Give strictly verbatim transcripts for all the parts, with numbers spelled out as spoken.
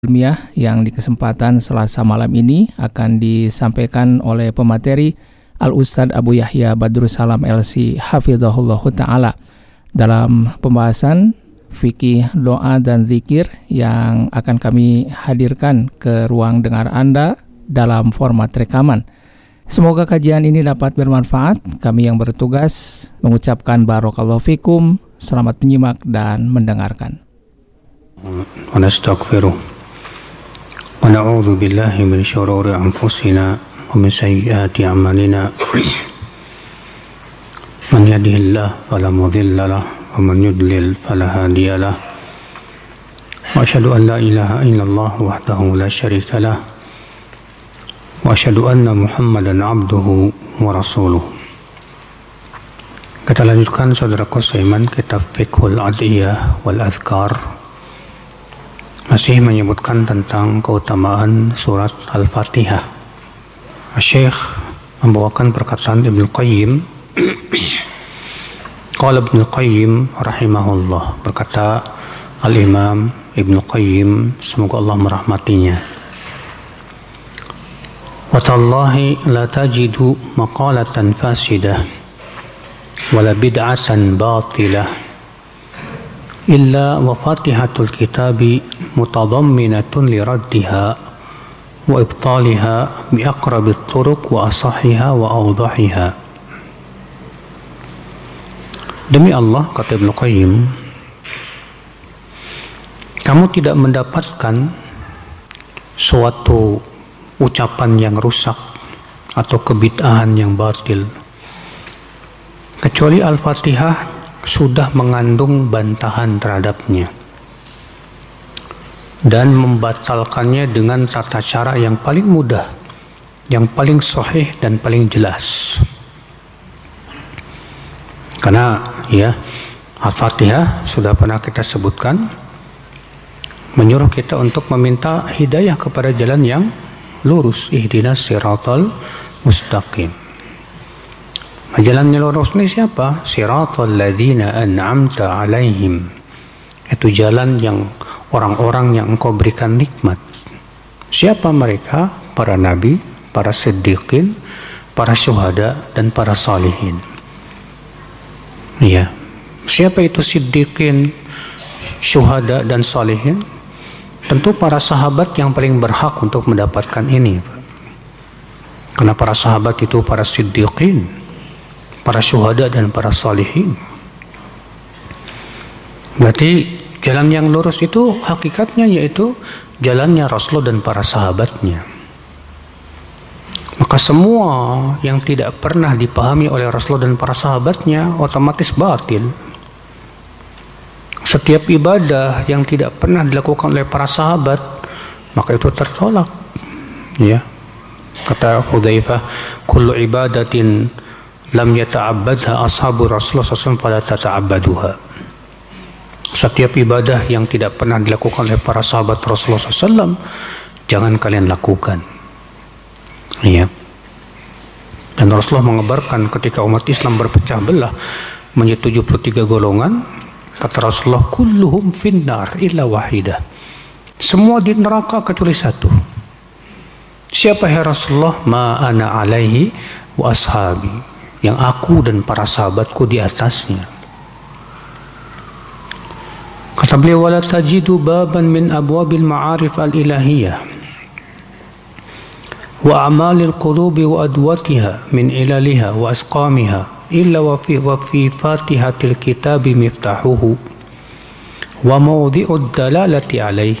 ilmiah yang di kesempatan Selasa malam ini akan disampaikan oleh pemateri Al-Ustadz Abu Yahya Badrussalam L C Hafidhahullah Ta'ala dalam pembahasan fikih doa dan zikir yang akan kami hadirkan ke ruang dengar Anda dalam format rekaman. Semoga kajian ini dapat bermanfaat. Kami yang bertugas mengucapkan barakallahu fikum, selamat menyimak dan mendengarkan. Wa nastaghfiruh wa na'udzu billahi min syururi anfusina wa min sayyiati a'malina. Man yahdihillahu fala mudilla lahu wa man yudlil fala hadiya lahu. Wa asyhadu an la ilaha illallah wahdahu la syarika lahu wa asyhadu anna Muhammadan abduhu wa rasuluh. Kita lanjutkan saudaraku seiman kitab Fiqhul Adhiyah wal Azkar, masih menyebutkan tentang keutamaan surat Al-Fatihah. Syekh membawakan perkataan Ibnu Qayyim. Qala Ibnu Qayyim rahimahullah, berkata Al-Imam Ibnu Qayyim, semoga Allah merahmatinya, wa tallahi la tajidu maqalatan fasidah wala bid'atan batilah illa wa fatihatul kitabi mutadamminatun liraddiha wa ibtaliha bi aqrabit turuq wa asahiha wa awdahiha. Demi Allah, kata Ibnu Qayyim, kamu tidak mendapatkan suatu ucapan yang rusak atau kebid'ahan yang batil kecuali Al-Fatihah sudah mengandung bantahan terhadapnya dan membatalkannya dengan tata cara yang paling mudah, yang paling sahih dan paling jelas. Karena ya, Al-Fatihah sudah pernah kita sebutkan menyuruh kita untuk meminta hidayah kepada jalan yang lurus, ihdinas siratal mustaqim. Jalan yang lurus ini siapa? Siratal ladzina an'amta alaihim. Itu jalan yang orang-orang yang engkau berikan nikmat. Siapa mereka? Para nabi, para siddiqin, para syuhada, dan para salihin. Iya. Siapa itu siddiqin, syuhada, dan salihin? Tentu para sahabat yang paling berhak untuk mendapatkan ini. Karena para sahabat itu para siddiqin, para syuhada, dan para salihin. Berarti jalan yang lurus itu hakikatnya yaitu jalannya Rasulullah dan para sahabatnya. Maka semua yang tidak pernah dipahami oleh Rasulullah dan para sahabatnya otomatis batil. Setiap ibadah yang tidak pernah dilakukan oleh para sahabat, maka itu tertolak. Ya. Kata Hudzaifah, kullu ibadatin lam yata'abbadha ashabu Rasulullah sallallahu alaihi wasallam fala tata'abbaduha. Setiap ibadah yang tidak pernah dilakukan oleh para sahabat Rasulullah sallallahu alaihi wasallam, jangan kalian lakukan. Ya. Dan Rasulullah mengabarkan ketika umat Islam berpecah belah menjadi tujuh puluh tiga golongan, kata Rasulullah, kulluhum finnar illa wahidah. Semua di neraka kecuali satu. Siapa ya Rasulullah? Ma ana alaihi wa ashabi, yang aku dan para sahabatku di atasnya. Kata beliau, wala tajidu baban min abwabil ma'arif al-ilahiyah wa a'malil qulubi wa adwatiha min ilaliha wa asqamiha illa wa fi wa fi fatihatil kitabi miftahuhu wa mawdhi'ud dalalati alaih.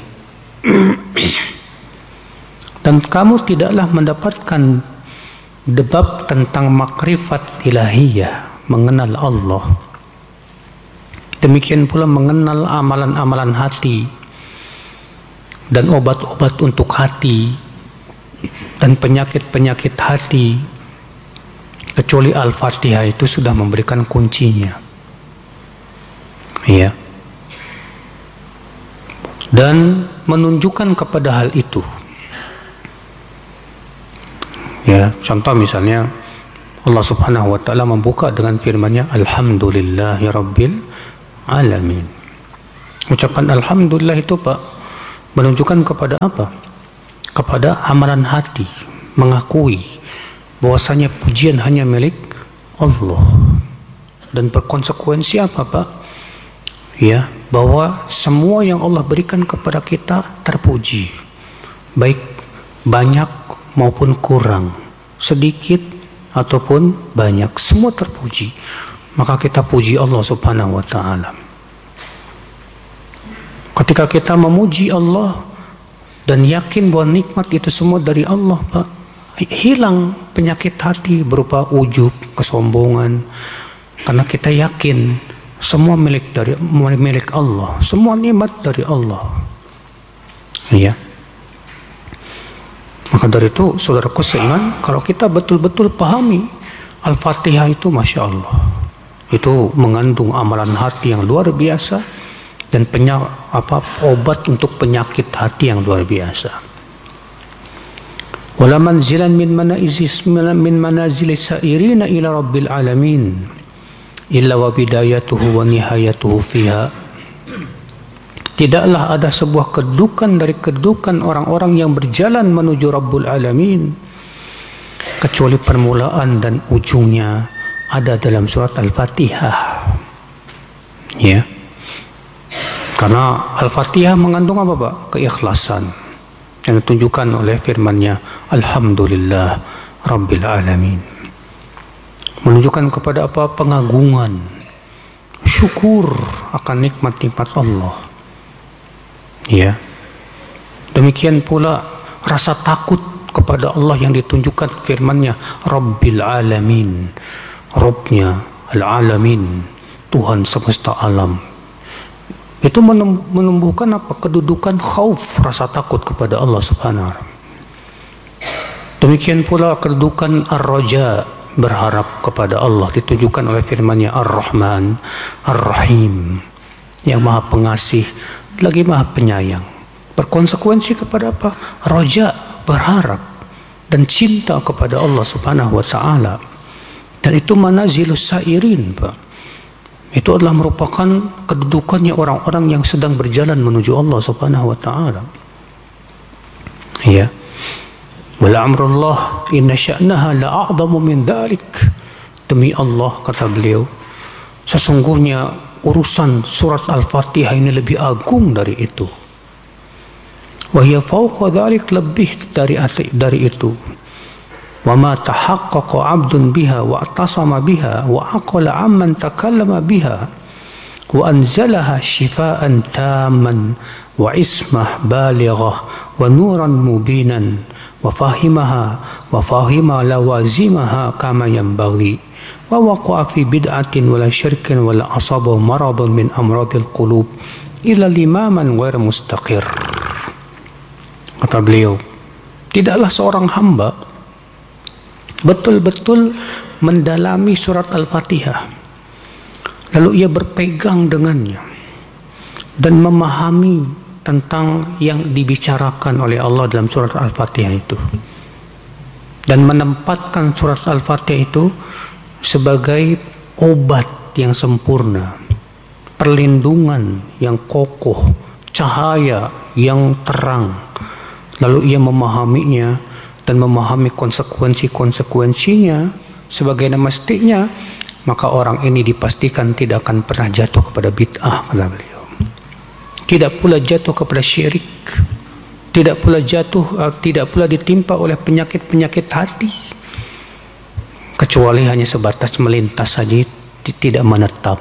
Dan kamu tidaklah mendapatkan bab tentang makrifat ilahiyah, mengenal Allah. Demikian pula mengenal amalan-amalan hati dan obat-obat untuk hati dan penyakit-penyakit hati, kecuali Al-Fatihah itu sudah memberikan kuncinya. Ya. Dan menunjukkan kepada hal itu. Ya, contoh misalnya Allah Subhanahu wa taala membuka dengan firman-Nya Alhamdulillahi rabbil alamin. Ucapan alhamdulillah itu Pak menunjukkan kepada apa? Kepada amalan hati, mengakui bahwasanya pujian hanya milik Allah. Dan berkonsekuensi apa, Pak? Ya, bahwa semua yang Allah berikan kepada kita terpuji, baik banyak maupun kurang, sedikit ataupun banyak, semua terpuji. Maka kita puji Allah Subhanahu wa ta'ala. Ketika kita memuji Allah dan yakin bahwa nikmat itu semua dari Allah, Pak, hilang penyakit hati berupa ujub, kesombongan, karena kita yakin semua milik dari milik Allah, semua nikmat dari Allah. Ya. Maka dari itu, saudaraku seiman, kalau kita betul-betul pahami Al-Fatihah itu, Masya Allah, itu mengandung amalan hati yang luar biasa dan penya, apa, obat untuk penyakit hati yang luar biasa. Wala manzilan min manazis min manazilis sairina ila rabbil alamin illa wa bidayatuhu wa nihayatuhu fiha. Tidaklah ada sebuah kedudukan dari kedudukan orang-orang yang berjalan menuju Rabbul Alamin kecuali permulaan dan ujungnya ada dalam surat Al-Fatihah. Ya. Karena Al-Fatihah mengandung apa, Pak? Keikhlasan yang ditunjukkan oleh firman-Nya, Alhamdulillah Rabbil Alamin. Menunjukkan kepada apa? Pengagungan, syukur akan nikmat-nikmat Allah. Ya. Demikian pula rasa takut kepada Allah yang ditunjukkan firman-Nya, Rabbil Alamin. Rabbnya Al-Alamin, Tuhan semesta alam. Itu menumbuhkan apa? Kedudukan khauf, rasa takut kepada Allah Subhanahu wa ta'ala. Demikian pula kedudukan ar-raja, berharap kepada Allah, ditunjukkan oleh firman-Nya Ar-Rahman Ar-Rahim, yang maha pengasih lagi maha penyayang. Berkonsekuensi kepada apa? Raja, berharap dan cinta kepada Allah Subhanahu wa ta'ala. Dan itu manazilus sairin, Pak. Itu adalah merupakan kedudukannya orang-orang yang sedang berjalan menuju Allah Subhanahu wa ta'ala. Ya. Wala amrullah inna sya'naha la'a'zamu min dhalik. Demi Allah, kata beliau, sesungguhnya urusan surat Al-Fatihah ini lebih agung dari itu. Wa hiya fawqa dhalik, lebih dari dari itu. Wa ma tahaqqaqa 'abdun biha wa atasama biha wa aqala 'amman takallama biha wa anzalaha shifaan tamman wa ismah balighah wa nuran mubinan wa fahimaha wa fahima lawazimaha kama yanbaghi wa waqa'a fi bid'atin wala syirkin wala asaba maradun min amradil qulub illa limaman ghair mustaqir. Kata beliau, tidaklah seorang hamba betul-betul mendalami surat Al-Fatihah, lalu ia berpegang dengannya dan memahami tentang yang dibicarakan oleh Allah dalam surat Al-Fatihah itu, dan menempatkan surat Al-Fatihah itu sebagai obat yang sempurna, perlindungan yang kokoh, cahaya yang terang, lalu ia memahaminya dan memahami konsekuensi-konsekuensinya sebagaimana mestinya, maka orang ini dipastikan tidak akan pernah jatuh kepada bid'ah, kata beliau. Tidak pula jatuh kepada syirik, tidak pula jatuh, uh, tidak pula ditimpa oleh penyakit-penyakit hati, kecuali hanya sebatas melintas saja, tidak menetap.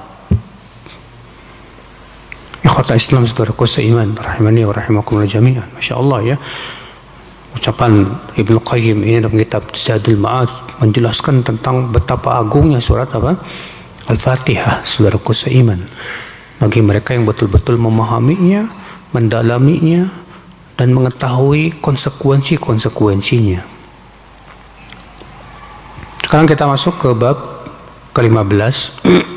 Ikhwata Islam, saudaraku seiman, rahimani wa rahimakumullah jami'an. Masya Allah, ya. Ucapan Ibnu Qayyim ini dalam kitab Zadul Ma'ad menjelaskan tentang betapa agungnya surat apa? Al-Fatihah, saudaraku seiman. Bagi mereka yang betul-betul memahaminya, mendalaminya, dan mengetahui konsekuensi-konsekuensinya. Sekarang kita masuk ke bab ke lima belas.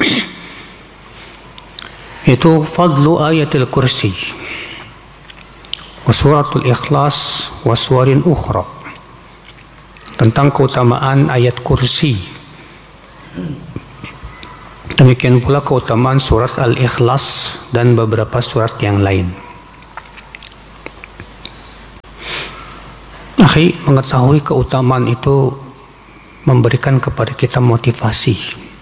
Itu fadlu ayatil kursi wa suratul ikhlas wa suwarin ukhra, tentang keutamaan ayat kursi. Demikian pula keutamaan surat Al-Ikhlas dan beberapa surat yang lain. Akhi, mengetahui keutamaan itu memberikan kepada kita motivasi.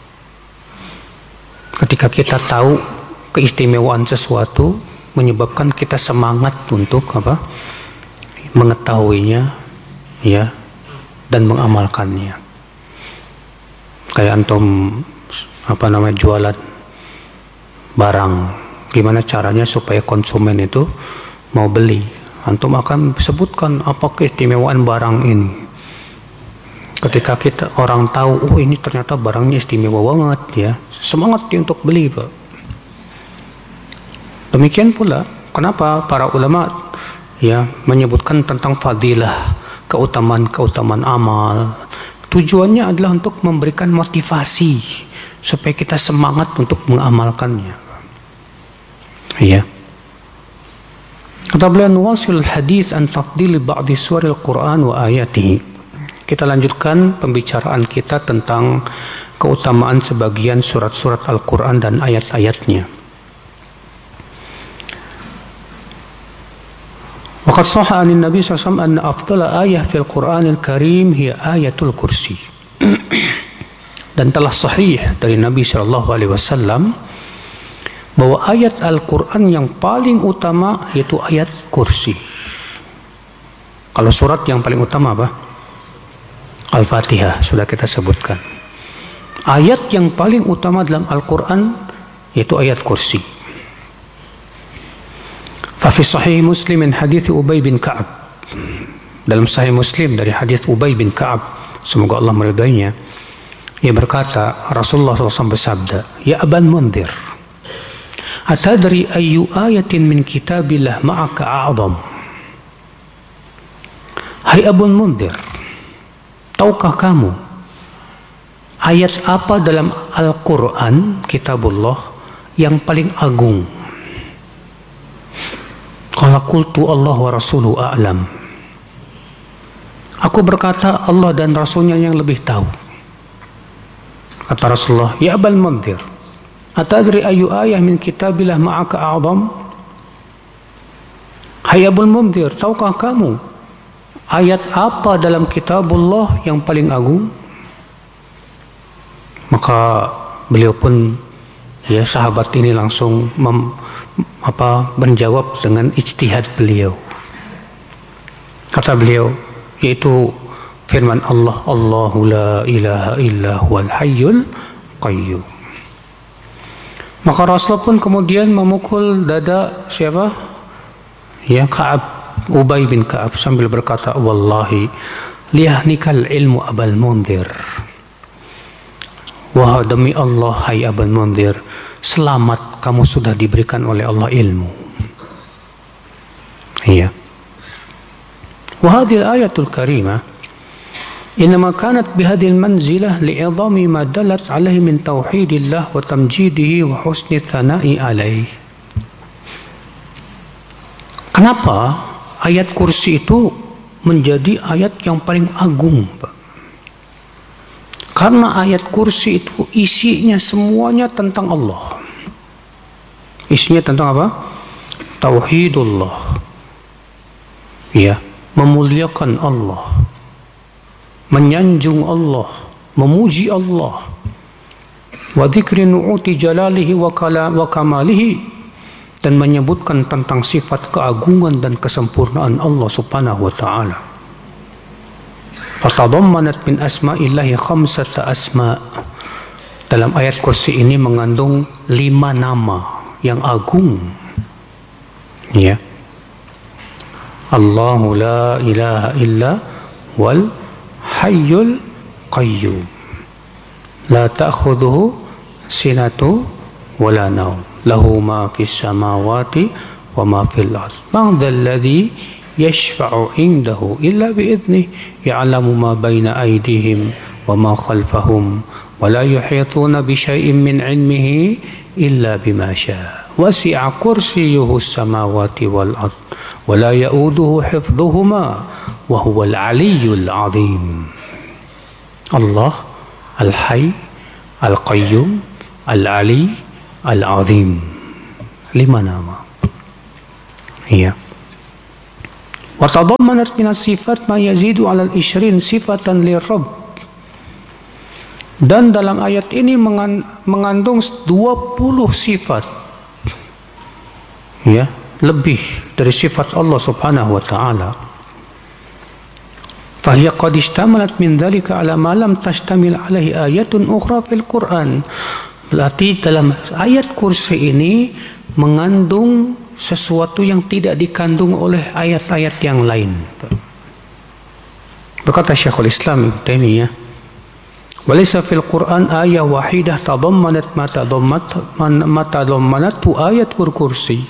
Ketika kita tahu keistimewaan sesuatu, menyebabkan kita semangat untuk apa? Mengetahuinya, ya, dan mengamalkannya. Kayak antum apa namanya jualan barang, gimana caranya supaya konsumen itu mau beli? Antum akan sebutkan apa keistimewaan barang ini. Ketika kita orang tahu, oh ini ternyata barangnya istimewa banget, ya, semangat dia untuk beli, Pak. Demikian pula kenapa para ulama, ya, menyebutkan tentang fadilah, keutamaan-keutamaan amal. Tujuannya adalah untuk memberikan motivasi supaya kita semangat untuk mengamalkannya. Ya. Kata beliau, nuwasil hadis an tafdil ba'di suwaril Quran wa ayatihi. Kita lanjutkan pembicaraan kita tentang keutamaan sebagian surat-surat Al-Quran dan ayat-ayatnya. Waqad sahha anin Nabi sallallahu alaihi wasallam anna afdala ayah fil Qur'anil Karim hiya ayatul kursi. Dan telah sahih dari Nabi sallallahu alaihi wasallam bahwa ayat Al-Quran yang paling utama yaitu ayat kursi. Kalau surat yang paling utama apa? Al-Fatihah, sudah kita sebutkan. Ayat yang paling utama dalam Al-Quran yaitu ayat kursi. Fafi sahih Muslim min hadits Ubay bin Ka'ab. Dalam sahih Muslim dari hadits Ubay bin Ka'ab, semoga Allah meridainya, ia berkata, Rasulullah shallallahu alaihi wasallam bersabda, Ya Aban Mundhir, atadri ayyu ayatin min kitabillah ma'aka a'zam? Hai Abun Mundhir, tahukah kamu ayat apa dalam Al-Quran, kitabullah, yang paling agung? Qala qultu Allah wa rasuluhu a'lam. Aku berkata, Allah dan Rasulnya yang lebih tahu. Kata Rasulullah, Ya Abal Mundhir, atadri ayu ayah min kitabillah ma'aka a'zam? Hai Abul Mundhir, tahukah kamu ayat apa dalam kitabullah yang paling agung? Maka beliau pun, ya, sahabat ini langsung mem, apa, menjawab dengan ijtihad beliau. Kata beliau, yaitu firman Allah, Allahu la ilaha illa huwal hayyul qayyum. Maka Rasulullah pun kemudian memukul dada siapa? Ya, Ka'ab, Ubay bin Ka'ab, sambil berkata, Wallahi liyahnikal ilmu Abal Mundhir. Wah, demi Allah, hai Abal Mundhir, selamat kamu sudah diberikan oleh Allah ilmu. Iya. Wa hadhihi al-ayatul karimah inma kanat bihadhihi al-manzilah li'idhami ma dalat alaihi min tauhidillah wa tamjidihi wa husni thana'i alaihi. Kenapa ayat kursi itu menjadi ayat yang paling agung, Pak? Karena ayat kursi itu isinya semuanya tentang Allah. Isinya tentang apa? Tauhidullah. Ya, memuliakan Allah, menyanjung Allah, memuji Allah, wa dzikri nu'uti jalalihi wa kamalihi, dan menyebutkan tentang sifat keagungan dan kesempurnaan Allah subhanahu wa ta'ala. Fatadammanat min asma'illahi khamsata asma'. Dalam ayat kursi ini mengandung lima nama yang agung. Ya. Allahu la ilaha illa wal hayyul qayyum. La ta'khudhuhu sinatu wala naum. Lahu ma fis samawati wa ma fil ard. Man dhal ladzi yashfa'u indahu illa bi'idhnihi ya'lamu ma baina aydihim wa ma khalfahum wa la yuhituna bi syai'in min 'ilmihi illa bima syaa. Wasi'a kursiyyuhu as-samawati wal ard wa la ya'uduhu hifdhuhuma wa huwal 'aliyyul 'azim. Allah Al-Hayy, Al-Qayyum, Al-Ali, Al-Azim. Lima nama. Iya. Wa tadammanat min as-sifat ma yazidu 'ala al-ishrin sifatan lirabb. Dan dalam ayat ini mengandung dua puluh sifat, ya, lebih dari sifat Allah Subhanahu wa taala. Fahiya qad ishtamalat min dhalika 'ala ma lam tashtamil 'alaihi ayatun ukhra fil Qur'an. Berarti dalam ayat kursi ini mengandung sesuatu yang tidak dikandung oleh ayat-ayat yang lain. Berkata Syekhul Islam Ibnu Taimiyah, "Walaysa fil Qur'an ayah wahidah tadammanat ma tadammat ma tadammanatu ayatul kursi."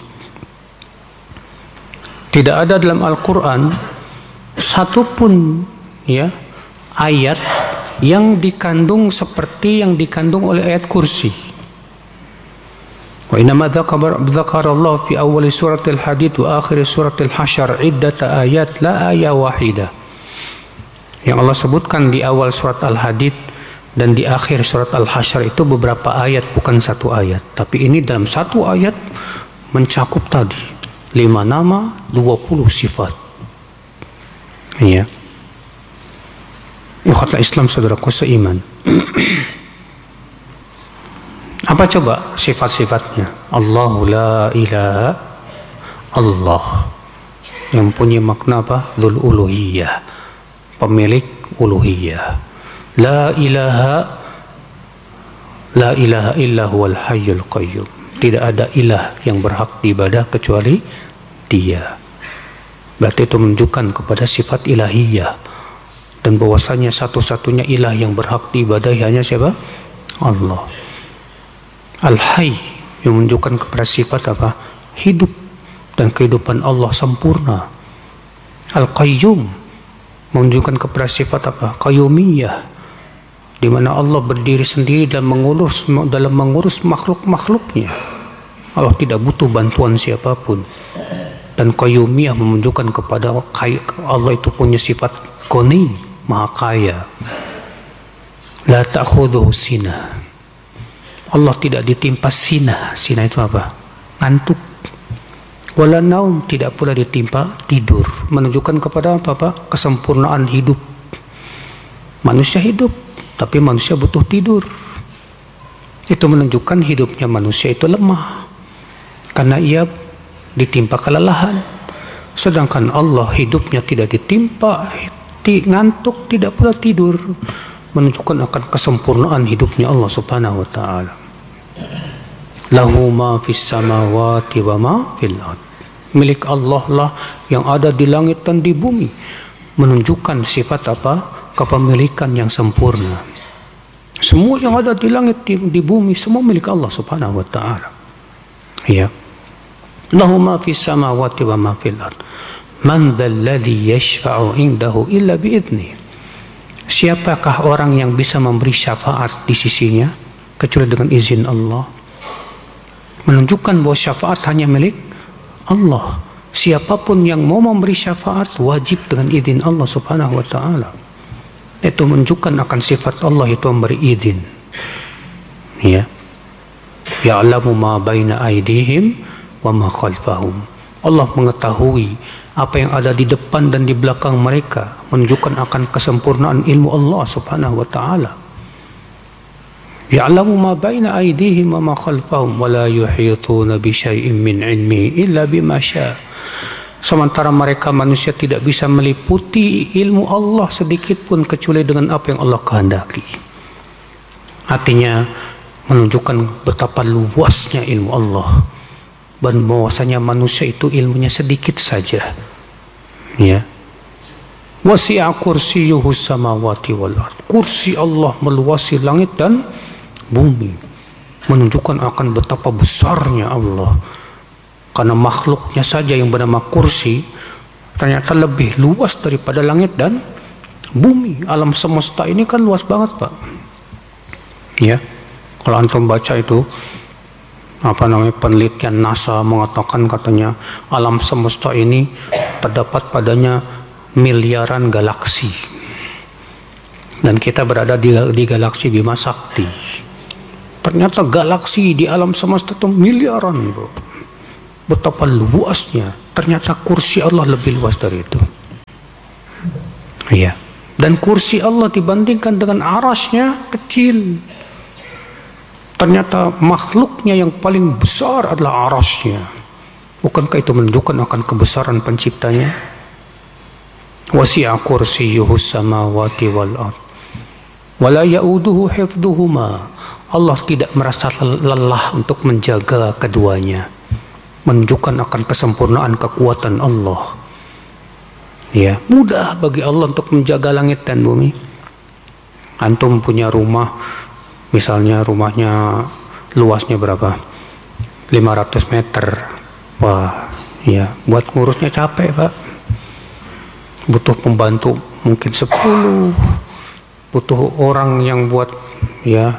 Tidak ada dalam Al-Qur'an satupun, ya, ayat yang dikandung seperti yang dikandung oleh ayat kursi. Wa inama dzakara Allah fi awal surat al-Hadid wa akhir surat al-Hasyr iddata ayat la ayat wahidah. Yang Allah sebutkan di awal surat Al-Hadid dan di akhir surat Al-Hasyr itu beberapa ayat, bukan satu ayat. Tapi ini dalam satu ayat mencakup tadi lima nama, dua puluh sifat. Ya. Ikhwatul Islam, saudaraku seiman. Apa coba sifat-sifatnya? Allahu la ilaha Allah, yang punya makna apa? Dzul uluhiyah, pemilik uluhiyah. La ilaha la ilaha illa huwal hayyul qayyum. Tidak ada ilah yang berhak diibadah kecuali Dia. Berarti itu menunjukkan kepada sifat ilahiyah, dan bahwasanya satu-satunya ilah yang berhak diibadahi hanya siapa? Allah. Al-Hayy yang menunjukkan kepada sifat apa? Hidup, dan kehidupan Allah sempurna. Al-Qayyum menunjukkan kepada sifat apa? Qayyumiyah, di mana Allah berdiri sendiri dalam mengurus dalam mengurus makhluk-makhluknya. Allah tidak butuh bantuan siapapun. Dan Qayyumiyah menunjukkan kepada Allah itu punya sifat Ghani, maha kaya. La ta'khudhuhu sinah. Allah tidak ditimpa sinah. Sinah itu apa? Ngantuk. Wala naum, tidak pula ditimpa tidur. Menunjukkan kepada apa, Pak? Kesempurnaan hidup. Manusia hidup, tapi manusia butuh tidur. Itu menunjukkan hidupnya manusia itu lemah, karena ia ditimpa kelelahan. Sedangkan Allah hidupnya tidak ditimpa ngantuk, tidak pula tidur. Menunjukkan akan kesempurnaan hidupnya Allah Subhanahu wa taala. Lahu ma fis samawati wa ma fil ard. Milik Allah lah yang ada di langit dan di bumi. Menunjukkan sifat apa? Kepemilikan yang sempurna. Semua yang ada di langit, di, di bumi, semua milik Allah Subhanahu wa taala. Ya. Lahu ma fis samawati wa ma fil ard. Man dzal ladzi yashfa'u 'indahu illa bi idzni. Siapakah orang yang bisa memberi syafaat di sisinya kecuali dengan izin Allah? Menunjukkan bahwa syafaat hanya milik Allah. Siapapun yang mau memberi syafaat wajib dengan izin Allah Subhanahu wa taala. Itu menunjukkan akan sifat Allah itu memberi izin. Ya. Ya'lamu ma baina aydihim wa ma khalfahum. Allah mengetahui apa yang ada di depan dan di belakang mereka, menunjukkan akan kesempurnaan ilmu Allah Subhanahu wa taala. Ya'lamu ma baina aydihim wa ma khalfahum wa la yuhituna bi syai'in min 'ilmihi illa bima syaa. Sementara mereka manusia tidak bisa meliputi ilmu Allah sedikit pun kecuali dengan apa yang Allah kehendaki. Artinya menunjukkan betapa luasnya ilmu Allah, dan bahwasanya manusia itu ilmunya sedikit saja. Ya. Wasi'a kursiyyuhu samawati wal ard. Kursi Allah meluasi langit dan bumi, menunjukkan akan betapa besarnya Allah, karena makhluknya saja yang bernama kursi ternyata lebih luas daripada langit dan bumi. Alam semesta ini kan luas banget, Pak. Ya, kalau antum baca itu apa namanya penelitian NASA mengatakan, katanya alam semesta ini terdapat padanya miliaran galaksi, dan kita berada di, di galaksi Bima Sakti. Ternyata galaksi di alam semesta itu miliaran, bro. Betapa luasnya. ternyata kursi Allah lebih luas dari itu. Iya. Dan kursi Allah dibandingkan dengan arasnya kecil. Ternyata makhluknya yang paling besar adalah arasnya. Bukankah itu menunjukkan akan kebesaran penciptanya? Wasi'a kursiyyuhu samawati wal ard wala ya'uduhu hifdhuhuma. Allah tidak merasa lelah untuk menjaga keduanya, menunjukkan akan kesempurnaan kekuatan Allah. Ya, mudah bagi Allah untuk menjaga langit dan bumi. Antum punya rumah, misalnya rumahnya luasnya berapa? lima ratus meter. Wah, ya, buat ngurusnya capek, Pak. Butuh pembantu mungkin sepuluh. Butuh orang yang buat, ya.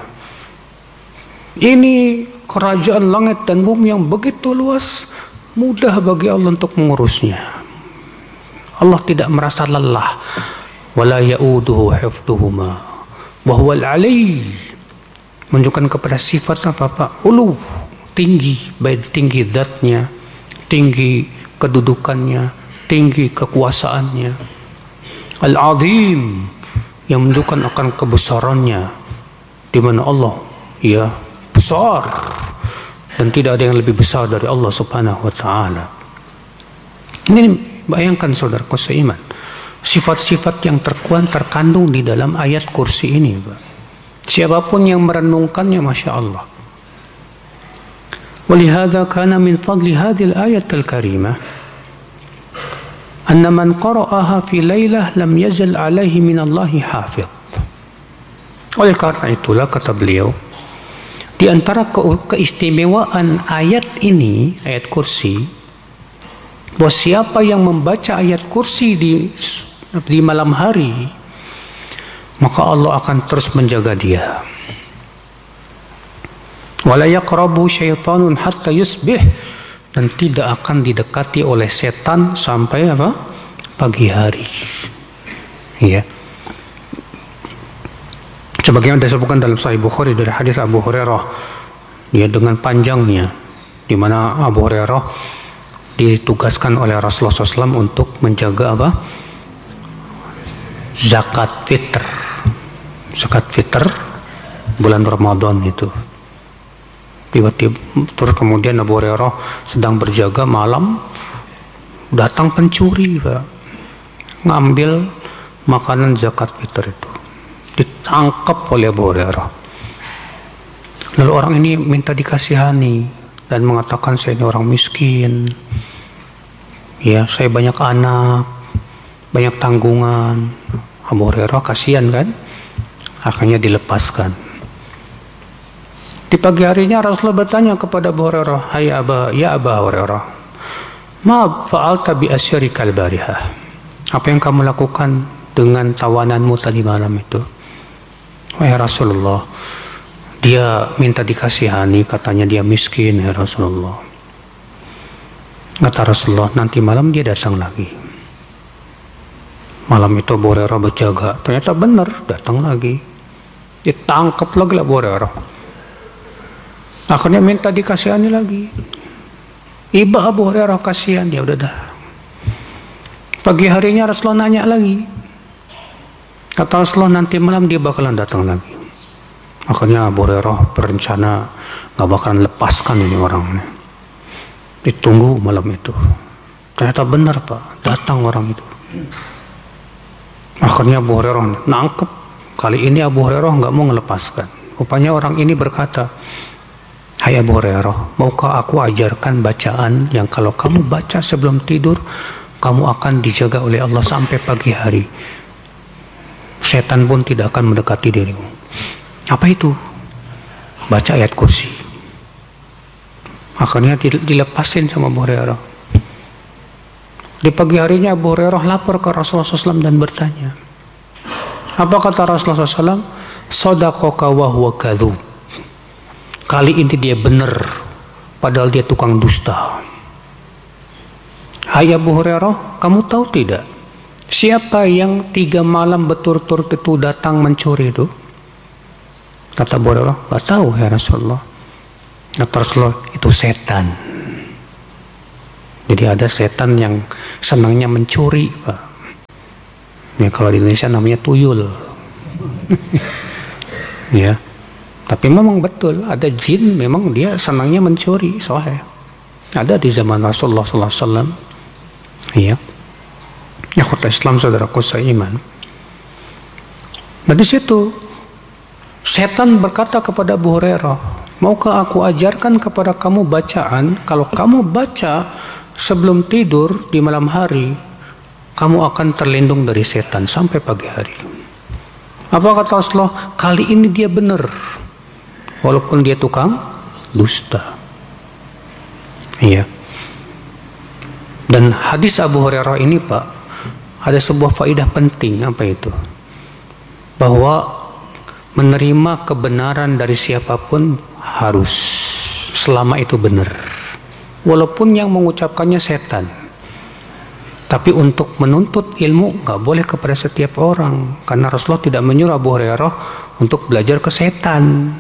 Ini kerajaan langit dan bumi yang begitu luas, mudah bagi Allah untuk mengurusnya. Allah tidak merasa lelah. Wala ya'uduhu hifdhuhuma wa huwal 'ali. Menunjukkan kepada sifat apa, Pak? Ulu, tinggi, baik tinggi zatnya, tinggi kedudukannya, tinggi kekuasaannya. Al-azim, yang menunjukkan akan kebesarannya, di mana Allah, ya, besar dan tidak ada yang lebih besar dari Allah Subhanahu wa taala. Ini bayangkan saudaraku seiman, sifat-sifat yang terkuat terkandung di dalam ayat kursi ini, Pak. Siapapun yang merenungkannya, Masya Allah. Walihada kana min fadli hadhil ayat al-karimah anna man qara'aha fi lailah lam yazal alaihi min Allahi hafidh. Oleh karena itulah, kata beliau, di antara ke keistimewaan ayat ini, ayat kursi, bahwa siapa yang membaca ayat kursi di, di malam hari, maka Allah akan terus menjaga dia. Wala yaqrabu syaitanun hatta yusbih, dan tidak akan didekati oleh setan sampai apa? Pagi hari. Ya. Sebagaimana disebutkan dalam Sahih Bukhari dari hadis Abu Hurairah, ya, dengan panjangnya, di mana Abu Hurairah ditugaskan oleh Rasulullah shallallahu alaihi wasallam untuk menjaga apa? Zakat fitr. Zakat fitr bulan Ramadan itu. Tiba-tiba terus kemudian Abu Hurairah sedang berjaga malam, datang pencuri, Pak, ngambil makanan zakat fitr itu. Ditangkap oleh Abu Hurairah. Lalu orang ini minta dikasihani dan mengatakan, saya ini orang miskin, ya, saya banyak anak, banyak tanggungan. Abu Hurairah kasihan kan, akhirnya dilepaskan. Di pagi harinya Rasulullah bertanya kepada Abu Hurairah, hai Aba, ya Aba Hurairah, ma fa'alta bi asyarikal barihah, apa yang kamu lakukan dengan tawananmu tadi malam itu? Wahai Rasulullah, dia minta dikasihani, katanya dia miskin, ya Rasulullah. Kata Rasulullah, nanti malam dia datang lagi. Malam itu Abu Hurairah berjaga, ternyata benar, datang lagi. Ditangkap lagi lah Abu Hurairah. Akhirnya minta dikasihani lagi. Iba Abu Hurairah kasihan, dia udah dah. Pagi harinya Rasulullah nanya lagi. Kata Rasulullah, nanti malam dia bakalan datang lagi. Akhirnya Abu Hurairah berencana gak bakalan lepaskan ini orangnya. Ditunggu malam itu. Ternyata benar, Pak, datang orang itu. Akhirnya Abu Hurairah nangkep. Kali ini Abu Hurairah gak mau melepaskan. Rupanya orang ini berkata, hai Abu Hurairah, maukah aku ajarkan bacaan yang kalau kamu baca sebelum tidur, kamu akan dijaga oleh Allah sampai pagi hari. Setan pun tidak akan mendekati dirimu. Apa itu? Baca ayat kursi. Akhirnya dilepasin sama Abu Hurairah. Di pagi harinya Abu Hurairah lapor ke Rasulullah shallallahu alaihi wasallam dan bertanya. Apa kata Rasulullah shallallahu alaihi wasallam? Shadaqaka wa huwa kadzub. Kali ini dia benar, padahal dia tukang dusta. Hai Abu Hurairah, kamu tahu tidak siapa yang tiga malam berturut-turut itu datang mencuri itu? Kata Abu Hurairah, gak tahu ya Rasulullah. Kata Rasulullah, itu setan. Jadi ada setan yang senangnya mencuri, Pak. Ya, kalau di Indonesia namanya tuyul. Ya. Tapi memang betul ada jin, memang dia senangnya mencuri, sahih. Ada di zaman Rasulullah sallallahu alaihi wasallam. Iya. Ya, kota Islam saudaraku seiman. Nah, di situ setan berkata kepada Abu Hurairah, maukah aku ajarkan kepada kamu bacaan, kalau kamu baca sebelum tidur di malam hari, kamu akan terlindung dari setan sampai pagi hari. Apa kata Rasulullah? Kali ini dia benar, walaupun dia tukang dusta. Iya. Dan hadis Abu Hurairah ini, Pak, ada sebuah faedah penting. Apa itu? Bahwa menerima kebenaran dari siapapun harus, selama itu benar, walaupun yang mengucapkannya setan. Tapi untuk menuntut ilmu nggak boleh kepada setiap orang, karena Rasulullah tidak menyuruh Abu Hurairah untuk belajar ke setan.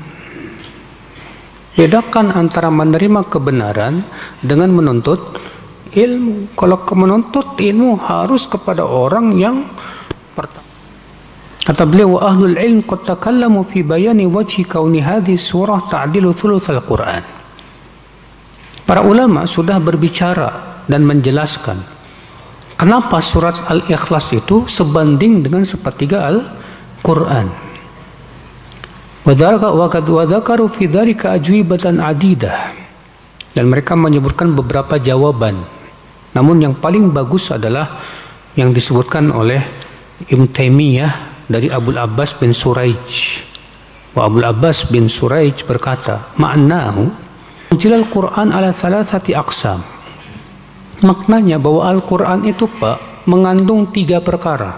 Bedakan antara menerima kebenaran dengan menuntut ilmu. Kalau menuntut ilmu harus kepada orang yang pertama. Kata beliau, wa ahlul ilm qad takallamu fi bayani wajhi kauni hadhihi surah ta'dilu thulutsal Qur'an. Para ulama sudah berbicara dan menjelaskan kenapa surat Al-Ikhlas itu sebanding dengan sepertiga Al-Qur'an. Wa dzakaru fi dzalika ajwibatan adidah. Dan mereka menyebutkan beberapa jawaban. Namun yang paling bagus adalah yang disebutkan oleh Ibn Taimiyah dari Abul Abbas bin Suraij. Wa Abul Abbas bin Suraij berkata, ma'nahu unzilal Qur'an ala thalathati aqsam. Maknanya bahwa Al-Qur'an itu, Pak, mengandung tiga perkara.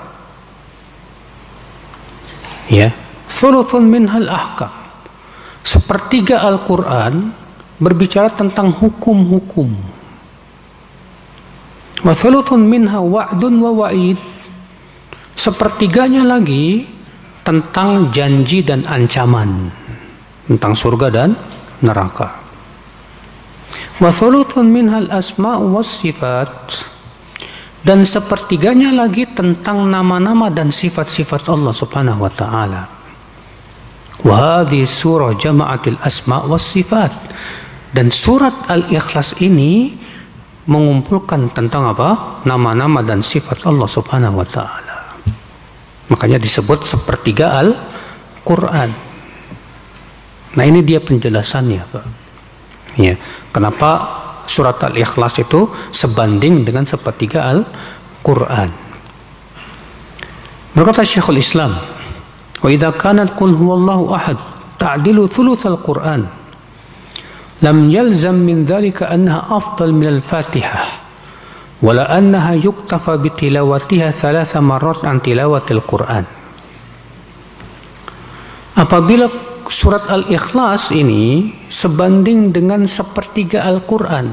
Ya, thuluthun minhal ahkam. Sepertiga Al-Qur'an berbicara tentang hukum-hukum. Wa thuluthun minha wa'dun wa wa'id. Sepertiganya lagi tentang janji dan ancaman, tentang surga dan neraka. Wa thuluthun minhal asma' was sifat. Dan sepertiganya lagi tentang nama-nama dan sifat-sifat Allah Subhanahu wa taala. Wa hadhihi surah jama'atil asma' was sifat. Dan surat Al-Ikhlas ini mengumpulkan tentang apa? Nama-nama dan sifat Allah Subhanahu wa taala. Makanya disebut sepertiga Al-Quran. Nah, ini dia penjelasannya, Pak. Ya, kenapa surat Al-Ikhlas itu sebanding dengan sepertiga Al-Quran. Berkata Syekhul Islam, wa idza kanat qul huwallahu ahad ta'dilu thulutsal Quran, lam yalzam min dzalika annaha afdal min al-Fatihah. Wala annaha yuktafa bitilawatiha thalatha marrat an tilawatil Quran. Apabila surat Al-Ikhlas ini sebanding dengan sepertiga Al-Quran,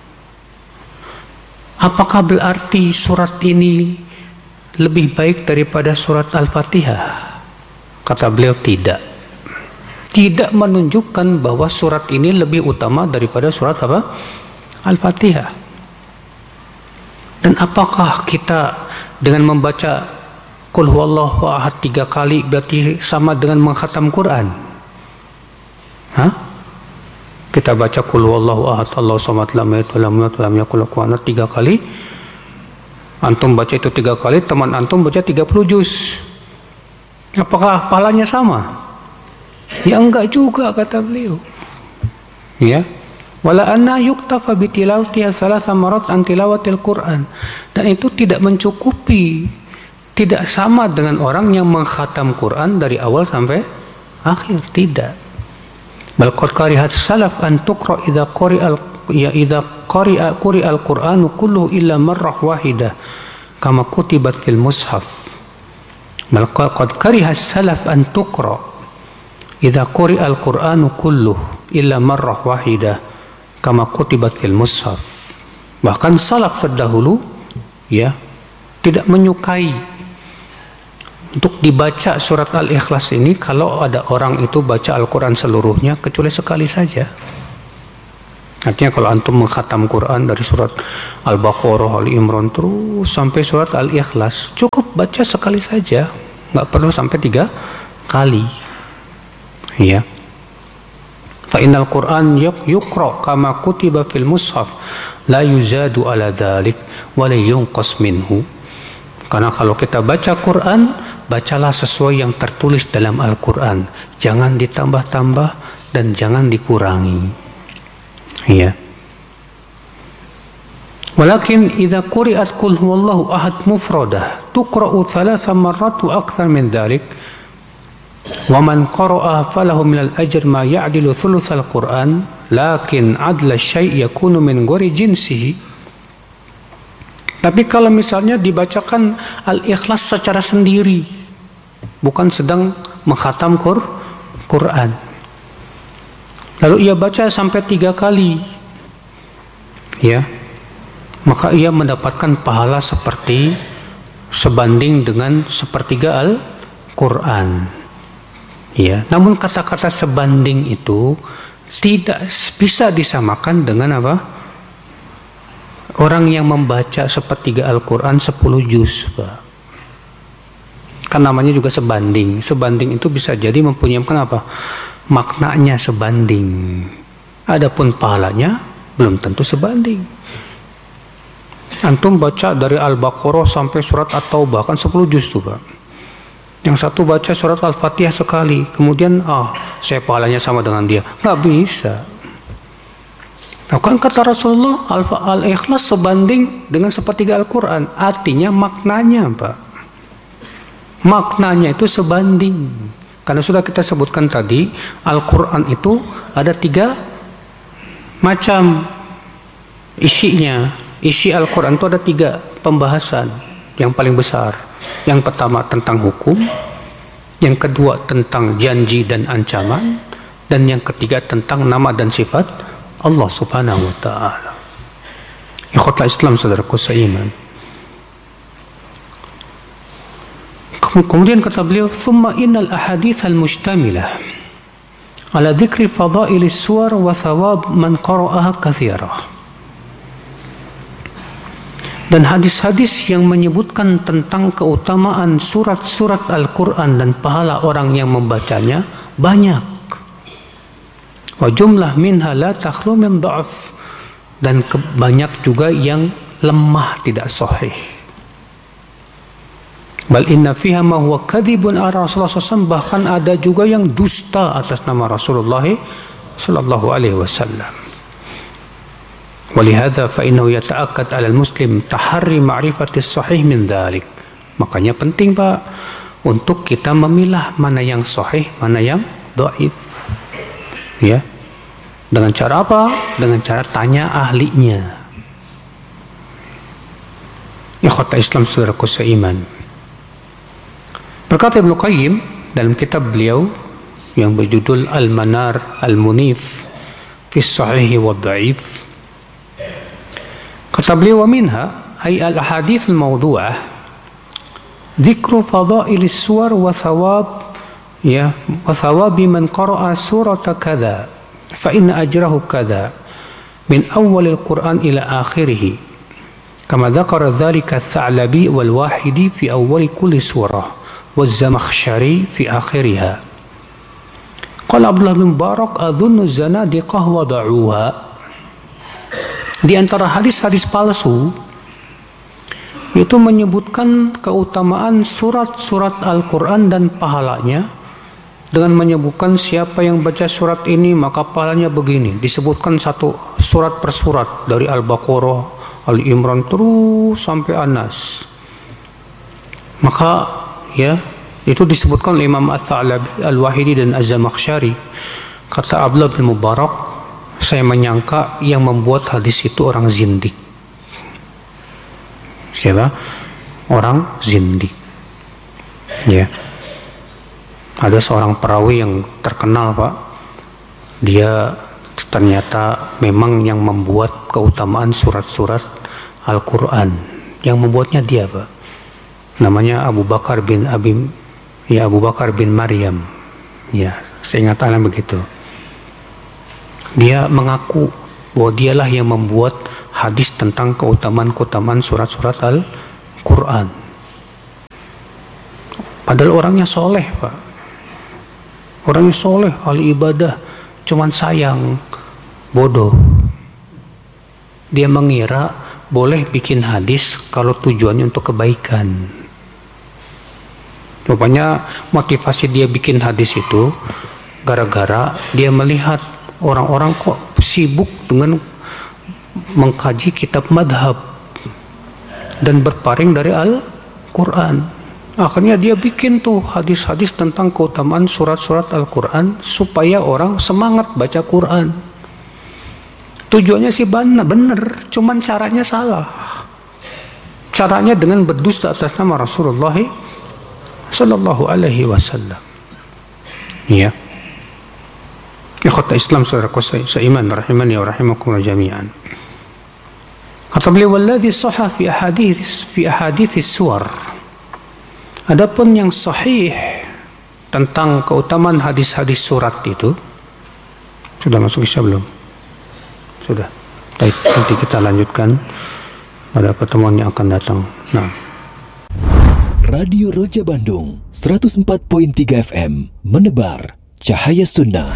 apakah berarti surat ini lebih baik daripada surat Al-Fatihah? Kata beliau, tidak. Tidak menunjukkan bahwa surat ini lebih utama daripada surat apa? Al-Fatihah. Dan apakah kita dengan membaca Qul huwallahu ahad tiga kali berarti sama dengan mengkhatam Quran? Hah? Kita baca Qul huwallahu ahad Allahu samad lam yalid walam yulad walam yakul lahu kufuwan ahad tiga kali. Antum baca itu tiga kali, teman antum baca tiga puluh juz. Apakah pahalanya sama? Ya enggak juga, kata beliau. Ya. Wala anna yuktafa bitilawatiha thalatha marat an tilawatil Quran. Dan itu tidak mencukupi, tidak sama dengan orang yang mengkhatam Quran dari awal sampai akhir, tidak. Bal qad karihat salaf an tuqra idza qari'al ya idza qari'a qari'al Qur'anu kulluhu illa marrah wahidah kama kutibat fil mushaf. Bal qad karihat salaf an tuqra idza qari'al Qur'anu kulluhu illa marrah wahidah kama kutibat fil mushaf. Bahkan salaf terdahulu ya tidak menyukai untuk dibaca surat Al-Ikhlas ini kalau ada orang itu baca Al-Quran seluruhnya kecuali sekali saja. Artinya kalau antum mengkhatam Quran dari surat Al-Baqarah, Ali Imran terus sampai surat Al-Ikhlas, cukup baca sekali saja, nggak perlu sampai tiga kali. Ya. Fa innal Quran yuqra kama kutiba fil mushaf la yuzadu ala dzalik wa la yunqas minhu. Karena kalau kita baca Quran, bacalah sesuai yang tertulis dalam Al-Quran, jangan ditambah-tambah dan jangan dikurangi. Ya. Walakin idza quri'at qul huwallahu ahad mufradah tuqra'u thalatha marrat wa akthar min dhalik wa man qara'aha falahu min al-ajr ma ya'dilu thuluth al-Qur'an lakin adla syai' yakunu min ghairi jinsihi. Tapi kalau misalnya dibacakan Al-Ikhlas secara sendiri, bukan sedang mengkhatam Quran, lalu ia baca sampai tiga kali, ya, maka ia mendapatkan pahala seperti sebanding dengan sepertiga Al-Quran. Ya, namun kata-kata sebanding itu tidak bisa disamakan dengan apa? Orang yang membaca sepertiga Al-Quran sepuluh juz, Pak. Kan namanya juga sebanding. Sebanding itu bisa jadi mempunyai apa? Maknanya sebanding, adapun pahalanya belum tentu sebanding. Antum baca dari Al-Baqarah sampai surat At-Taubah kan sepuluh juz tuh, Pak. Yang satu baca surat Al-Fatihah sekali, kemudian ah saya pahalanya sama dengan dia, nggak bisa. Nah, kan kata Rasulullah Al-Ikhlas sebanding dengan sepertiga Al-Quran, artinya maknanya, Pak, maknanya itu sebanding. Karena sudah kita sebutkan tadi, Al-Quran itu ada tiga macam isinya. Isi Al-Quran itu ada tiga pembahasan yang paling besar. Yang pertama tentang hukum, yang kedua tentang janji dan ancaman, dan yang ketiga tentang nama dan sifat Allah Subhanahu wa Ta'ala. Ikhwatul Islam, saudaraku seiman. Kemudian kata beliau, "Tsumma innal ahadits al-mustamilah ala dzikri fadailis suwar wa thawab man qara'aha katsirah." Dan hadis-hadis yang menyebutkan tentang keutamaan surat-surat Al-Quran dan pahala orang yang membacanya banyak. Wa jumlah minha la takhlu min dha'f, dan banyak juga yang lemah, tidak sahih. Bal inna fiha ma huwa kadhibun ala Rasulullah sallallahu alaihi wasallam, bahkan ada juga yang dusta atas nama Rasulullah sallallahu alaihi wasallam. Walihada fa innahu yata'akkad 'ala al-muslim taharri ma'rifati sahih min dhalik. Makanya penting, Pak, untuk kita memilah mana yang sahih, mana yang dhaif. Ya. Dengan cara apa? Dengan cara tanya ahlinya. Ikhwata Islam, saudaraku seiman. Berkata Ibnu Qayyim dalam kitab beliau yang berjudul Al-Manar Al-Munif fi Sahih wa Dhaif, kata beliau, wa minha ay al-ahadits al-mawdu'ah dzikru fadailis suwar wa thawab ya wa thawabi man qara'a surata kadza fa inna ajrahu kadza min awwalil Qur'an ila akhirih kama dzakara dzalika Ats-Tsa'labi wal Wahidi fi awwali kulli surah والزمخشري في آخرها. قال عبد الله بن مبارك أظن الزنادقة وضعوها. Di antara hadis-hadis palsu itu menyebutkan keutamaan surat-surat Al-Quran dan pahalanya, dengan menyebutkan siapa yang baca surat ini maka pahalanya begini. Disebutkan satu surat per surat dari Al-Baqarah, Ali Imran terus sampai An-Nas. Maka ya, itu disebutkan oleh Imam Ats-Tsa'labi, Al-Wahidi dan Az-Zamakhsyari. Kata Abdullah bin Mubarak, saya menyangka yang membuat hadis itu orang zindik. Siapa? Orang zindik. Ya. Ada seorang perawi yang terkenal, Pak. Dia ternyata memang yang membuat keutamaan surat-surat Al-Quran. Yang membuatnya dia, Pak. Namanya Abu Bakar bin Abi ya Abu Bakar bin Maryam. Ya, seingat saya begitu. Dia mengaku bahwa dialah yang membuat hadis tentang keutamaan-keutamaan surat-surat Al-Quran. Padahal orangnya soleh, Pak. Orangnya soleh, ahli ibadah, cuman sayang, bodoh. Dia mengira boleh bikin hadis kalau tujuannya untuk kebaikan. Rupanya motivasi dia bikin hadis itu gara-gara dia melihat orang-orang kok sibuk dengan mengkaji kitab madhab dan berpaling dari Al-Quran. Akhirnya dia bikin tuh hadis-hadis tentang keutamaan surat-surat Al-Quran supaya orang semangat baca Quran. Tujuannya sih benar, benar, cuman caranya salah. Caranya dengan berdusta atas nama Rasulullah Sallallahu Alaihi Wasallam. Ya, ikhwata Islam saudaraku seiman rahimani wa rahimakumullah jami'an. Kata beliau, walladhi sahha fi ahadits fi ahadits suwar. Adapun yang sahih tentang keutamaan hadis-hadis surat itu sudah masuk isya belum? Sudah. Baik, nanti kita lanjutkan pada pertemuan yang akan datang. Nah, Radio Roja Bandung seratus empat koma tiga F M menebar cahaya sunnah.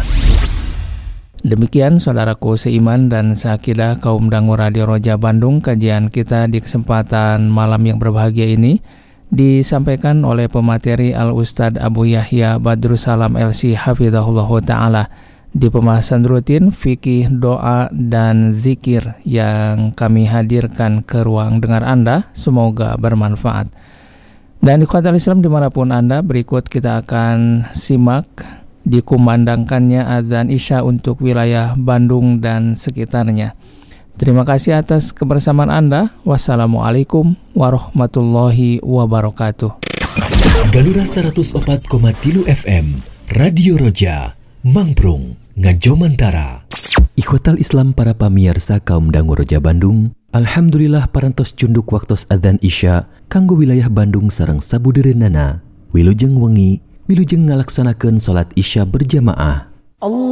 Demikian saudaraku seiman dan seakidah kaum dangu Radio Roja Bandung, kajian kita di kesempatan malam yang berbahagia ini disampaikan oleh pemateri Al-Ustadz Abu Yahya Badrussalam L C Hafizahullah Ta'ala di pembahasan rutin fikih, doa, dan zikir yang kami hadirkan ke ruang dengar Anda. Semoga bermanfaat. Dan ikhwatal Islam dimanapun Anda, berikut kita akan simak dikumandangkannya azan Isya untuk wilayah Bandung dan sekitarnya. Terima kasih atas kebersamaan Anda. Wassalamualaikum warahmatullahi wabarakatuh. Galura seratus empat koma tiga F M Radio Roja Mangprung Ngajomantara. Ikhwatal Islam para pamirsa kaum dangu Roja Bandung, alhamdulillah parantos cunduk waktos adzan Isya kanggo wilayah Bandung sareng sabudereunana. Wilujeng wengi, wilujeng ngalaksanakeun salat Isya berjamaah. Allah